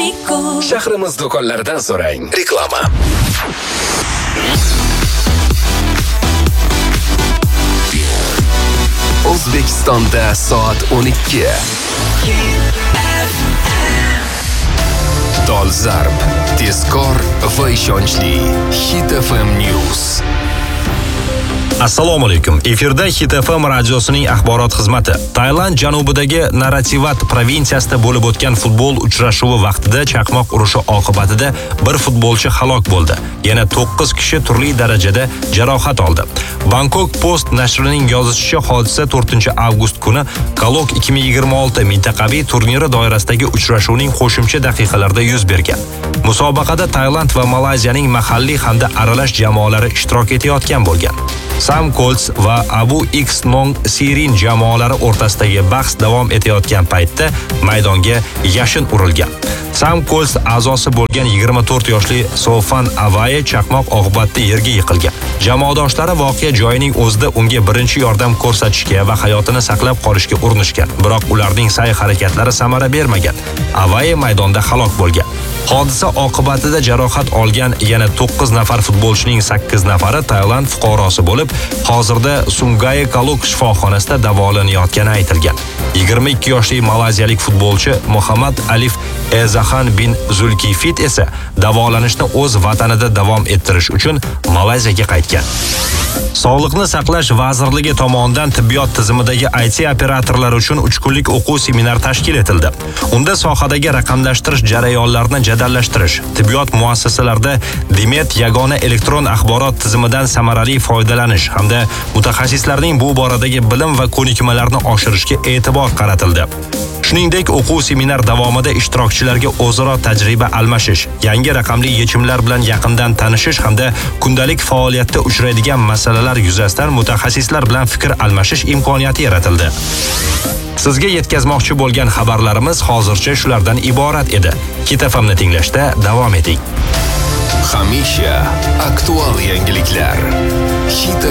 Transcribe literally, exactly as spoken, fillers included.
Miko. Shahrimiz do'konlaridan so'rang. Reklama. O'zbekistonda soat o'n ikki. Dolzarb, tezkor va ishonchli Hit F M News. Assalomu alaykum. Efirda Hit F M radiosining axborot xizmati. Tailand janubidagi Narathivat provinsiyasida bo'lib o'tgan futbol uchrashuvi vaqtida chaqmoq urushi oqibatida bir futbolchi halok bo'ldi. Yana to'qqiz kishi turli darajada jarohat oldi. Bangkok Post nashrining yozishicha, hodisa to'rtinchi avgust kuni Kalok ikki ming yigirma olti mintaqaviy turniri doirasidagi uchrashuvning qo'shimcha daqiqalarida yuz bergan. Musobaqada Tailand va Malayziyaning mahalliy hamda aralash jamoalari ishtirok etayotgan bo'lgan. Sam Colts va Abu X Nong Sirin jamoalari o'rtasidagi bahs davom etayotgan paytda maydonga yashin urilgan. Sam Colts a'zosi bo'lgan yigirma to'rt yoshli Sofan Avaye chaqmoq oqibatida yerga yiqilgan. Jamoadoshlari voqea joyining o'zida unga birinchi yordam ko'rsatishga va hayotini saqlab qolishga urinishgan, biroq ularning sa'y-harakatlari samara bermagan. Avaye maydonda halok bo'lgan. Hodisa oqibatida jarohat olgan yana to'qqiz nafar futbolchining sakkiz nafari Tailand fuqarosi bo'lib, hozirda Sungai Kalok shifoxonasida davolanayotgani aytilgan. yigirma ikki yoshli malayziyalik futbolchi Muhammad Alif Ezahan bin Zulkifit esa davolanishni o'z vatanida davom ettirish uchun Malayziyaga qaytgan. Sog'liqni saqlash vazirligi tomonidan tibbiyot tizimidagi I T operatorlar uchun uch kunlik o'quv seminar tashkil etildi. Unda sohadagi raqamlashtirish jarayonlarini jadallashtirish, tibbiyot muassasalarida Demet yagona elektron axborot tizimidan samarali foydalanish hamda mutaxassislarning bu boradagi bilim va ko'nikmalarini oshirishga e'tibor qaratildi. Shuningdek, o'quv seminar davomida ishtirokchilarga o'zaro tajriba almashish, yangi raqamli yechimlar bilan yaqindan tanishish hamda kundalik faoliyatda uchraydigan masalalar yuzasidan mutaxassislar bilan fikr almashish imkoniyati yaratildi. Sizga yetkazmoqchi bo'lgan xabarlarimiz hozircha shulardan iborat edi. Hit F M'ni tinglashda davom eting. Hamisha aktual yangiliklar. Hit